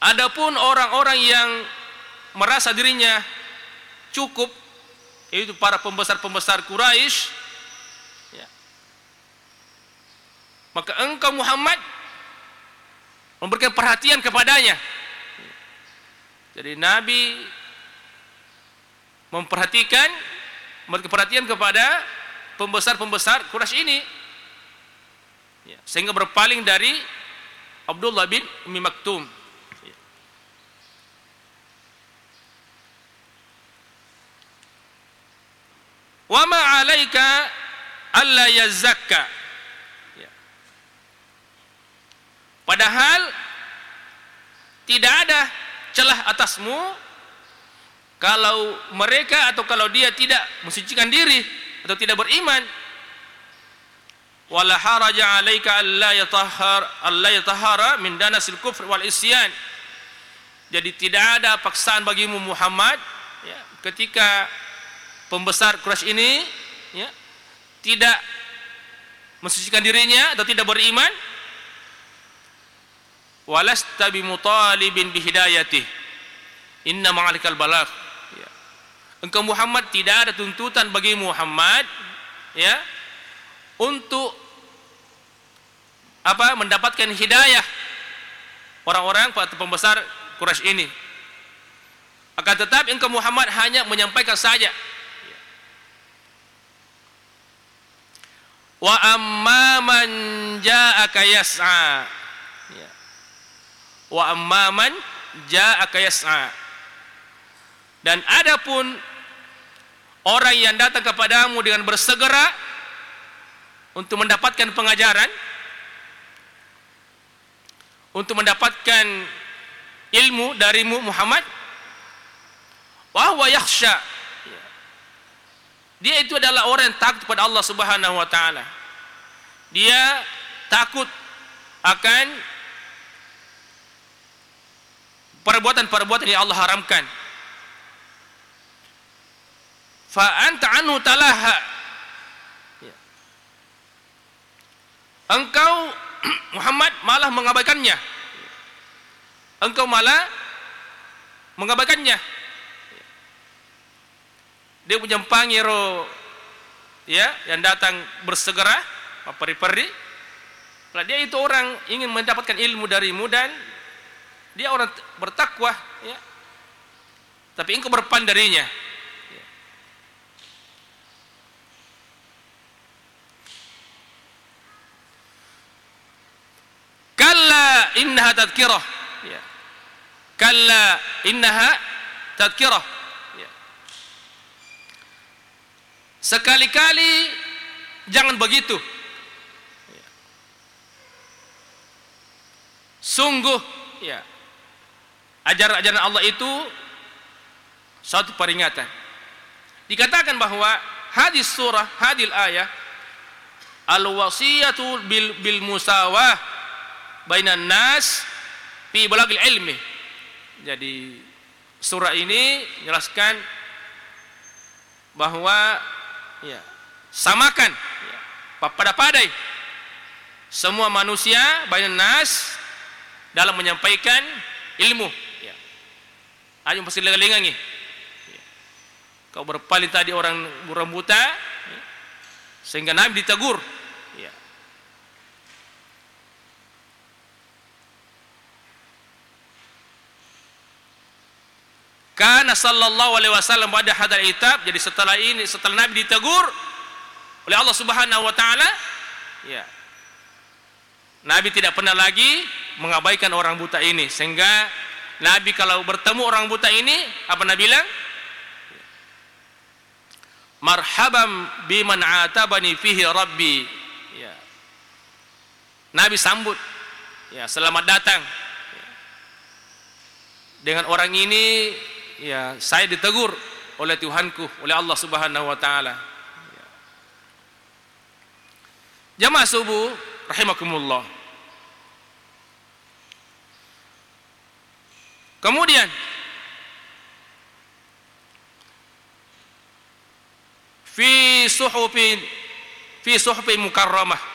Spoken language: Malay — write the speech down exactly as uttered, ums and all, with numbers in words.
Adapun orang-orang yang merasa dirinya cukup, yaitu para pembesar-pembesar Quraisy, ya, maka engkau Muhammad memberikan perhatian kepadanya. Jadi Nabi memperhatikan, memberikan perhatian kepada pembesar-pembesar Quraisy ini, ya, sehingga berpaling dari Abdullah bin Ummi Maktum. Wa ma 'alaika alla yazakka. Ya. Padahal tidak ada celah atasmu kalau mereka atau kalau dia tidak mensucikan diri atau tidak beriman. Wala haraja 'alaika alla yatahhar alla yatahhara min danasil kufr wal isyan. Jadi tidak ada paksaan bagimu Muhammad, ya, ketika pembesar Quraisy ini, ya, tidak mensucikan dirinya atau tidak beriman. Walasta bimutalibin bihidayatih, inna ma'alikal balagh. Ya. Engkau Muhammad tidak ada tuntutan bagi Muhammad, ya, untuk apa mendapatkan hidayah orang-orang atau pembesar Quraisy ini. Akan tetapi engkau Muhammad hanya menyampaikan saja. Wa amma man ja'aka yas'a, ya. Wa amma man ja'aka yas'a. Dan adapun orang yang datang kepadamu dengan bersegera untuk mendapatkan pengajaran, untuk mendapatkan ilmu darimu Muhammad, wa huwa yakhsha, dia itu adalah orang yang takut kepada Allah Subhanahu wa taala. Dia takut akan perbuatan-perbuatan yang Allah haramkan. Fa anta anhu talaha. Ya. Engkau Muhammad malah mengabaikannya. Engkau malah mengabaikannya. Dia menyampangi roh, ya, yang datang bersegera, peri-peri. Nah, dia itu orang ingin mendapatkan ilmu darimu dan dia orang bertakwa, ya. Tapi engkau berpaling darinya. Ya. Kalla innaha tadhkirah. Ya. Kalla innaha tadhkirah. Sekali-kali jangan begitu. Sungguh, ya, ajaran-ajaran Allah itu suatu peringatan. Dikatakan bahwa hadis surah, hadil ayah, al-wasiyatu bil, bil musawah bainan nas fi balagil ilmi. Jadi surah ini menjelaskan bahwa, ya, samakan, ya, pada padai semua manusia bainan nas dalam menyampaikan ilmu, ya. Ayo pasti lengang-lengangi, ya. Kau berpaling tadi orang orang buta, ya, sehingga Nabi ditegur, ya. Karena sallallahu alaihi wasallam pada hadal itab, jadi setelah ini, setelah Nabi ditegur oleh Allah Subhanahu wa taala, ya, Nabi tidak pernah lagi mengabaikan orang buta ini, sehingga Nabi kalau bertemu orang buta ini, apa Nabi bilang? Marhaban biman atabani fihi rabbi. Ya. Nabi sambut, ya, selamat datang, ya, dengan orang ini, ya, saya ditegur oleh Tuhanku, oleh Allah Subhanahu wa taala. Ya. Jamaah subuh rahimakumullah. Kemudian fi suhufin fi suhufin mukarramah,